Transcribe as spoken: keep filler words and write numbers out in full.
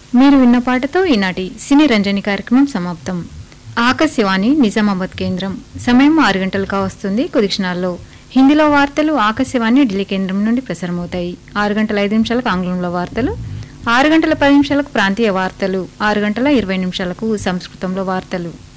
మీరు విన్న పాటతో ఈనాటి సినీ రంజని కార్యక్రమం సమాప్తం. ఆకాశవాణి నిజామాబాద్ కేంద్రం. సమయం ఆరు గంటలు కావస్తుంది. కొద్ది క్షణాల్లో హిందీలో వార్తలు ఆకాశవాణి ఢిల్లీ కేంద్రం నుండి ప్రసారమవుతాయి. ఆరు గంటల ఐదు నిమిషాలకు ఆంగ్లంలో వార్తలు, ఆరు గంటల పది నిమిషాలకు ప్రాంతీయ వార్తలు, ఆరు గంటల ఇరవై నిమిషాలకు సంస్కృతంలో వార్తలు.